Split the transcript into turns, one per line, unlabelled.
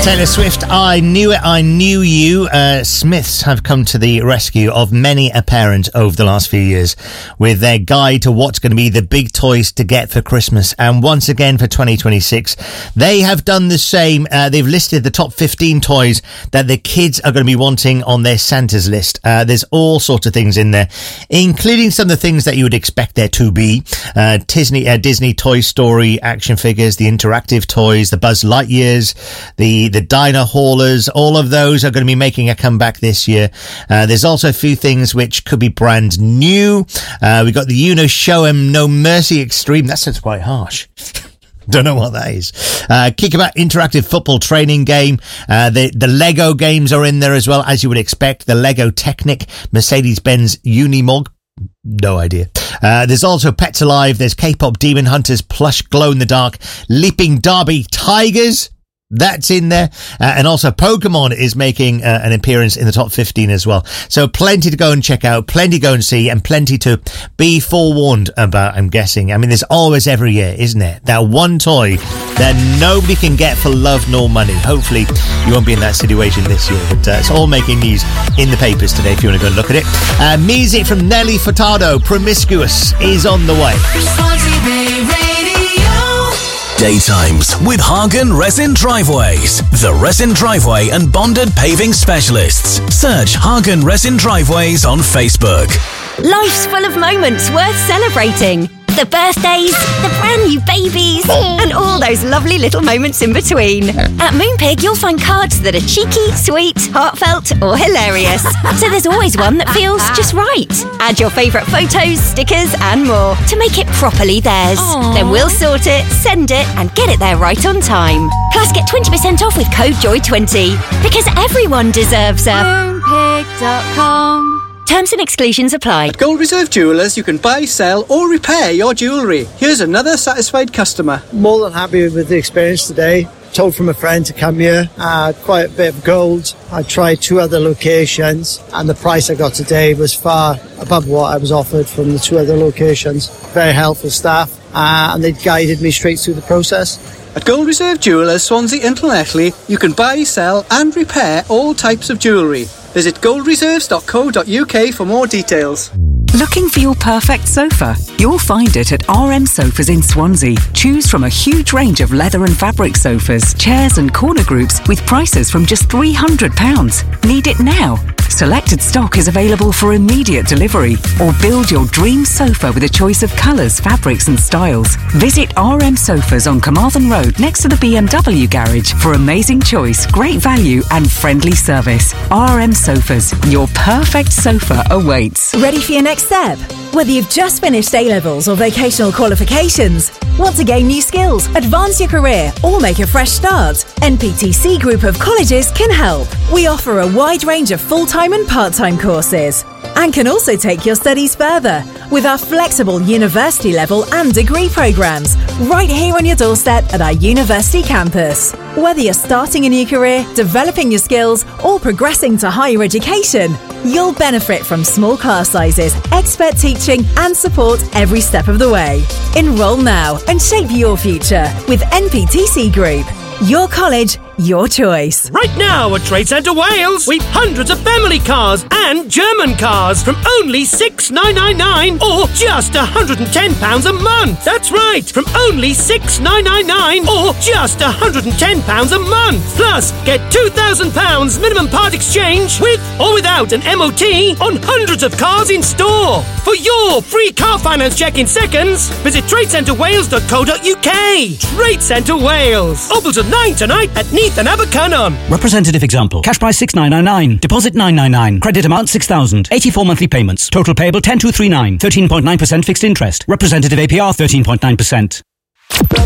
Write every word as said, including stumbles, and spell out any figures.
Taylor Swift, I Knew It, I Knew You. Uh, Smiths have come to the rescue of many a parent over the last few years with their guide to what's going to be the big toys to get for Christmas. And once again for twenty twenty-six, they have done the same. Uh, they've listed the top fifteen toys that the kids are going to be wanting on their Santa's list. Uh, there's all sorts of things in there, including some of the things that you would expect there to be. Uh, Disney, uh, Disney Toy Story action figures, the interactive toys, the Buzz Lightyears, the the diner haulers, all of those are going to be making a comeback this year. Uh, there's also a few things which could be brand new. Uh, we've got the Uno Show 'em No Mercy Extreme. That sounds quite harsh. Don't know what that is. Uh, Kickabout interactive football training game. Uh, the, the Lego games are in there as well, as you would expect. The Lego Technic Mercedes-Benz Unimog. No idea. Uh, there's also Pets Alive. There's K-pop Demon Hunters plush glow-in-the-dark Leaping Derby Tigers. That's in there. Uh, and also Pokemon is making uh, an appearance in the top fifteen as well. So plenty to go and check out, plenty to go and see, and plenty to be forewarned about, I'm guessing. I mean, there's always every year, isn't there? That one toy that nobody can get for love nor money. Hopefully you won't be in that situation this year, but uh, it's all making news in the papers today if you want to go and look at it. Uh, music from Nelly Furtado, Promiscuous, is on the way.
Daytimes with Hagen Resin Driveways, the resin driveway and bonded paving specialists. Search Hagen Resin Driveways on Facebook.
Life's full of moments worth celebrating. The birthdays, the brand new babies, and all those lovely little moments in between. At Moonpig, you'll find cards that are cheeky, sweet, heartfelt, or hilarious. So there's always one that feels just right. Add your favourite photos, stickers, and more to make it properly theirs. Aww. Then we'll sort it, send it, and get it there right on time. Plus, get twenty percent off with code joy twenty. Because everyone deserves a moonpig dot com. Terms and exclusions apply.
At Gold Reserve Jewellers, you can buy, sell or repair your jewellery. Here's another satisfied customer.
More than happy with the experience today. Told from a friend to come here. Uh, quite a bit of gold. I tried two other locations and the price I got today was far above what I was offered from the two other locations. Very helpful staff uh, and they guided me straight through the process.
At Gold Reserve Jewellers, Swansea and Llanelli, you can buy, sell and repair all types of jewellery. Visit gold reserves dot co dot uk for more details.
Looking for your perfect sofa? You'll find it at R M Sofas in Swansea. Choose from a huge range of leather and fabric sofas, chairs and corner groups with prices from just three hundred pounds. Need it now? Selected stock is available for immediate delivery, or build your dream sofa with a choice of colours, fabrics and styles. Visit R M Sofas on Carmarthen Road next to the B M W garage for amazing choice, great value and friendly service. R M Sofas, your perfect sofa awaits.
Ready for your next step? Whether you've just finished A-levels or vocational qualifications, want to gain new skills, advance your career or make a fresh start, N P T C Group of Colleges can help. We offer a wide range of full-time and part-time courses and can also take your studies further with our flexible university level and degree programs right here on your doorstep at our university campus. Whether you're starting a new career, developing your skills or progressing to higher education, you'll benefit from small class sizes, expert teaching and support every step of the way. Enroll now and shape your future with N P T C Group. Your college, your choice.
Right now at Trade Centre Wales, we've hundreds of family cars and German cars from only six thousand nine hundred ninety-nine pounds or just one hundred and ten pounds a month. That's right, from only six thousand nine hundred ninety-nine pounds or just one hundred and ten pounds a month. Plus, get two thousand pounds minimum part exchange with or without an M O T on hundreds of cars in store. For your free car finance check in seconds, visit trade centre wales dot co dot uk. Trade Centre Wales. Opens at nine tonight at Neath and Abercynon.
Representative example. Cash price six thousand nine hundred ninety-nine. Deposit nine hundred ninety-nine. Credit amount six thousand. eighty-four monthly payments. Total payable ten thousand two hundred thirty-nine. thirteen point nine percent fixed interest. Representative A P R thirteen point nine percent.